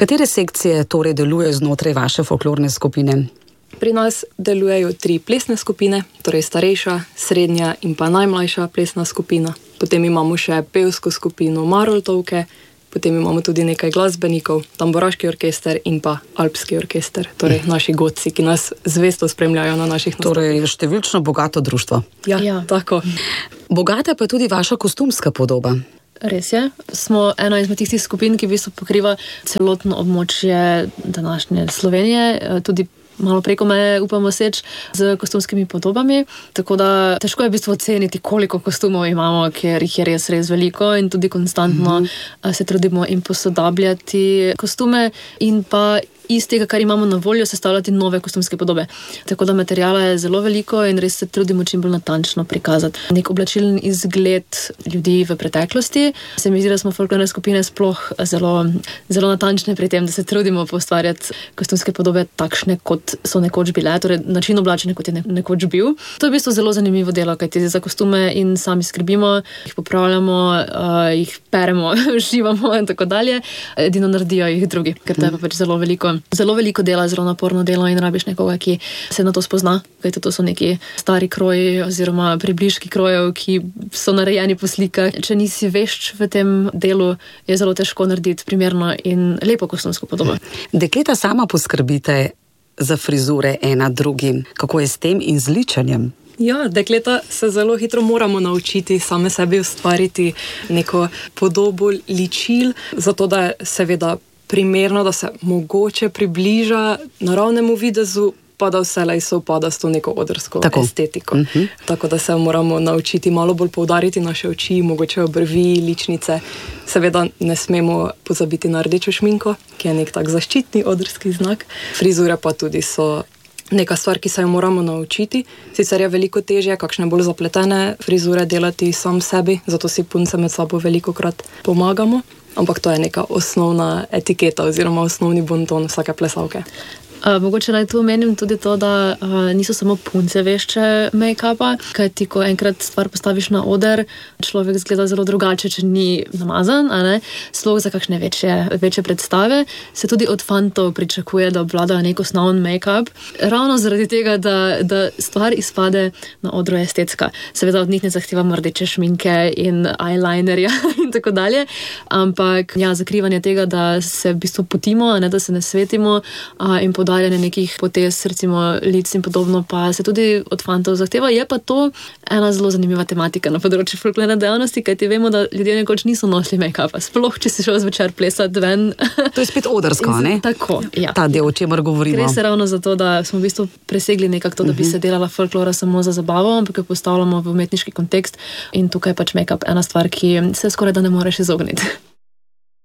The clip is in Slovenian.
Katere sekcije torej delujejo znotraj vaše folklorne skupine? Pri nas delujejo 3 plesne skupine, torej starejša, srednja in pa najmlajša plesna skupina. Potem imamo še pevsko skupino Maroltovke, potem imamo tudi nekaj glasbenikov, tamburaški orkester in pa alpski orkester, torej naši godci, ki nas zvesto spremljajo na naših nastopih. Torej številčno bogato društvo. Ja, tako. Bogata pa tudi vaša kostumska podoba. Res je. Smo ena izmed tistih skupin, ki v bistvu pokriva celotno območje današnje Slovenije, tudi malo preko meje upamo seči z kostumskimi podobami, tako da težko je v bistvu oceniti, koliko kostumov imamo, ker jih je res veliko in tudi konstantno se trudimo in posodabljati kostume in pa iz tega, kar imamo na voljo, sestavljati nove kostumske podobe. Tako da materijala je zelo veliko in res se trudimo čim bolj natančno prikazati nek oblačilen izgled ljudi v preteklosti. Se mi zdi, da smo folklorne skupine sploh zelo natančne pri tem, da se trudimo poustvarjati kostumske podobe takšne, kot so nekoč bile, torej način oblačenja, kot je nekoč bil. To je v bistvu zelo zanimivo delo, kajti za kostume in sami skrbimo, jih popravljamo, jih peremo, šivamo in tako dalje. Edino naredijo jih drugi, ker to je pa pač zelo veliko dela, zelo naporno delo in rabiš nekoga, ki se na to spozna, kajti to so neki stari kroji oziroma približki krojev, ki so narejeni po slikah. Če nisi vešč v tem delu, je zelo težko narediti primerno in lepo kostumsko podobo. Dekleta sama poskrbite za frizure ena drugim. Kako je s tem in z ličenjem? Ja, dekleta se zelo hitro moramo naučiti same sebi ustvariti neko podobo ličil, zato da je seveda primerno, da se mogoče približa naravnemu videzu, pa da vselej sovpada s to neko odrsko estetiko. Tako da se moramo naučiti malo bolj poudariti naše oči, mogoče obrvi, ličnice. Seveda ne smemo pozabiti na rdečo šminko, ki je nek tak zaščitni odrski znak. Frizure pa tudi so neka stvar, ki se jo moramo naučiti. Sicer je veliko težje, kakšne bolj zapletene frizure delati sam sebi, zato si punce med sabo velikokrat pomagamo. Ampak to je neka osnovna etiketa oziroma osnovni bonton vsake plesalke. Mogoče naj tu omenim tudi to, da niso samo punce vešče make-upa, kajti ko enkrat stvar postaviš na oder, človek zgleda zelo drugače, če ni namazan, a ne? Sploh za kakšne večje predstave se tudi od fantov pričakuje, da obvladajo nek osnovn make-up, ravno zaradi tega, da stvar izpade na odru estetska. Seveda od njih ne zahtevamo rdeče šminke in eyelinerja in tako dalje, ampak ja, zakrivanje tega, da se v bistvu potimo, a ne da se ne svetimo in podarjanje nekih potez, recimo lic in podobno, pa se tudi od fantov zahteva. Je pa to ena zelo zanimiva tematika na področju folklorne dejavnosti, kajti vemo, da ljudje nekoč niso nosili make-upa. Sploh, če si šel zvečer plesati ven. To je spet odrsko, ne? Tako, ja. Ta del, o čemer govorimo. Gre se ravno zato, da smo v bistvu presegli nekako to, da bi se delala folklora samo za zabavo, ampak jo postavljamo v umetniški kontekst in tukaj pač make-up ena stvar, ki se skoraj da ne moreš izogniti.